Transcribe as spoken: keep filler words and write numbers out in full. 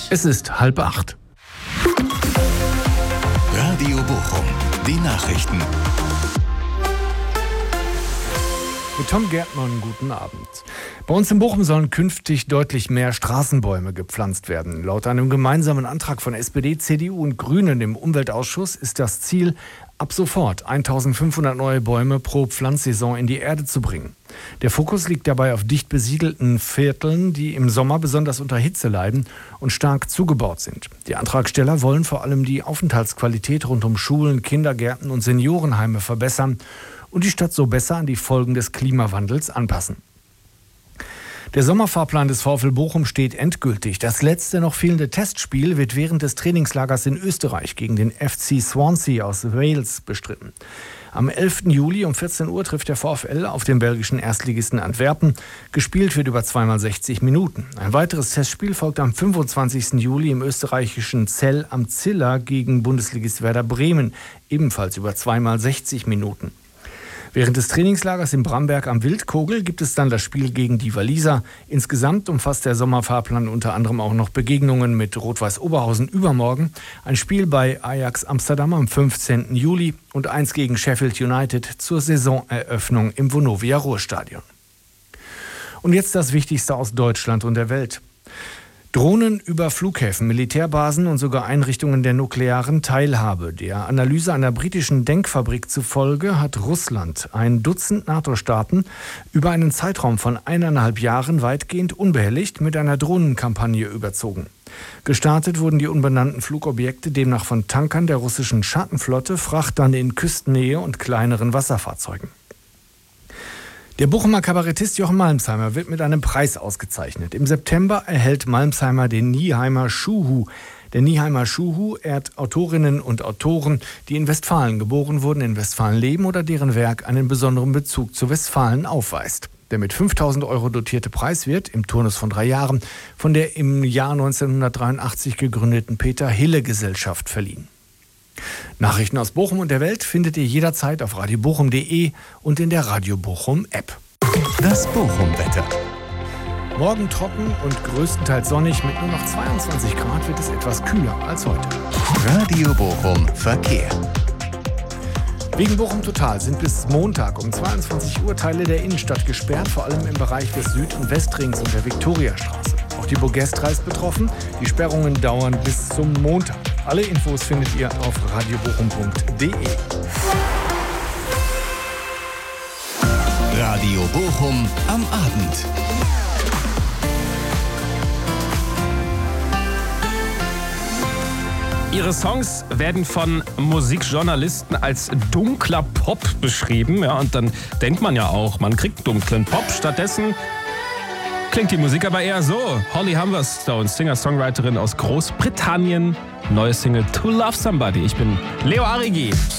Es ist halb acht. Radio Bochum, die Nachrichten. Mit Tom Gärtmann, guten Abend. Bei uns in Bochum sollen künftig deutlich mehr Straßenbäume gepflanzt werden. Laut einem gemeinsamen Antrag von S P D, C D U und Grünen im Umweltausschuss ist das Ziel, ab sofort eintausendfünfhundert neue Bäume pro Pflanzsaison in die Erde zu bringen. Der Fokus liegt dabei auf dicht besiedelten Vierteln, die im Sommer besonders unter Hitze leiden und stark zugebaut sind. Die Antragsteller wollen vor allem die Aufenthaltsqualität rund um Schulen, Kindergärten und Seniorenheime verbessern und die Stadt so besser an die Folgen des Klimawandels anpassen. Der Sommerfahrplan des VfL Bochum steht endgültig. Das letzte noch fehlende Testspiel wird während des Trainingslagers in Österreich gegen den F C Swansea aus Wales bestritten. Am elften Juli um vierzehn Uhr trifft der VfL auf den belgischen Erstligisten Antwerpen. Gespielt wird über zweimal sechzig Minuten. Ein weiteres Testspiel folgt am fünfundzwanzigsten Juli im österreichischen Zell am Ziller gegen Bundesligist Werder Bremen, ebenfalls über zweimal sechzig Minuten. Während des Trainingslagers in Bramberg am Wildkogel gibt es dann das Spiel gegen die Waliser. Insgesamt umfasst der Sommerfahrplan unter anderem auch noch Begegnungen mit Rot-Weiß Oberhausen übermorgen, ein Spiel bei Ajax Amsterdam am fünfzehnten Juli und eins gegen Sheffield United zur Saisoneröffnung im Vonovia Ruhrstadion. Und jetzt das Wichtigste aus Deutschland und der Welt. Drohnen über Flughäfen, Militärbasen und sogar Einrichtungen der nuklearen Teilhabe. Der Analyse einer britischen Denkfabrik zufolge hat Russland ein Dutzend NATO-Staaten über einen Zeitraum von eineinhalb Jahren weitgehend unbehelligt mit einer Drohnenkampagne überzogen. Gestartet wurden die unbenannten Flugobjekte demnach von Tankern der russischen Schattenflotte, Frachtern in Küstennähe und kleineren Wasserfahrzeugen. Der Bochumer Kabarettist Jochen Malmsheimer wird mit einem Preis ausgezeichnet. Im September erhält Malmsheimer den Nieheimer Schuhu. Der Nieheimer Schuhu ehrt Autorinnen und Autoren, die in Westfalen geboren wurden, in Westfalen leben oder deren Werk einen besonderen Bezug zu Westfalen aufweist. Der mit fünftausend Euro dotierte Preis wird, im Turnus von drei Jahren, von der im Jahr neunzehnhundertdreiundachtzig gegründeten Peter-Hille-Gesellschaft verliehen. Nachrichten aus Bochum und der Welt findet ihr jederzeit auf radio bochum punkt de und in der Radio Bochum App. Das Bochum-Wetter. Morgen trocken und größtenteils sonnig. Mit nur noch zweiundzwanzig Grad wird es etwas kühler als heute. Radio Bochum Verkehr. Wegen Bochum Total sind bis Montag um zweiundzwanzig Uhr Teile der Innenstadt gesperrt, vor allem im Bereich des Süd- und Westrings und der Viktoriastraße. Auch die Burgestra ist betroffen. Die Sperrungen dauern bis zum Montag. Alle Infos findet ihr auf radio bochum punkt de. Radio Bochum am Abend. Ihre Songs werden von Musikjournalisten als dunkler Pop beschrieben. Ja, und dann denkt man ja auch, man kriegt dunklen Pop. Stattdessen klingt die Musik aber eher so. Holly Humberstone, Singer-Songwriterin aus Großbritannien. Neue Single To Love Somebody. Ich bin Leo Arrigi.